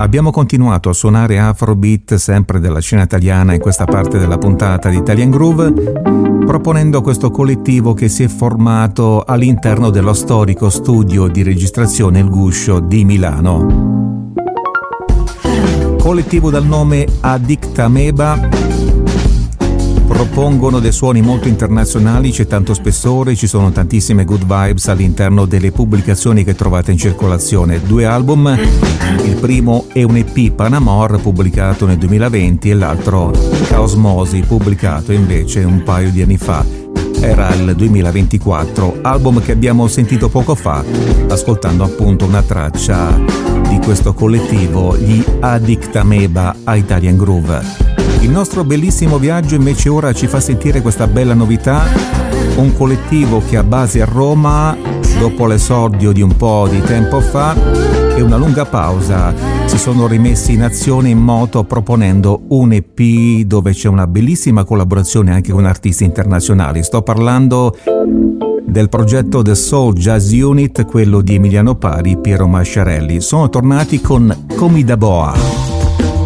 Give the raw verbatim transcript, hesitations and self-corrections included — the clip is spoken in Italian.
Abbiamo continuato a suonare Afrobeat sempre della scena italiana in questa parte della puntata di Italian Groove, proponendo questo collettivo che si è formato all'interno dello storico studio di registrazione Il Guscio di Milano. Collettivo dal nome Addict Ameba. Propongono dei suoni molto internazionali, c'è tanto spessore, ci sono tantissime good vibes all'interno delle pubblicazioni che trovate in circolazione. Due album, il primo è un E P Panamor pubblicato nel duemilaventi e l'altro Caosmosi pubblicato invece un paio di anni fa. Era il duemilaventiquattro, album che abbiamo sentito poco fa, ascoltando appunto una traccia di questo collettivo, gli Addict Ameba a Italian Groove. Il nostro bellissimo viaggio invece ora ci fa sentire questa bella novità, un collettivo che ha base a Roma, dopo l'esordio di un po' di tempo fa e una lunga pausa, si sono rimessi in azione in moto proponendo un E P dove c'è una bellissima collaborazione anche con artisti internazionali. Sto parlando del progetto The Soul Jazz Unit, quello di Emiliano Pari, Piero Masciarelli. Sono tornati con Comida Boa.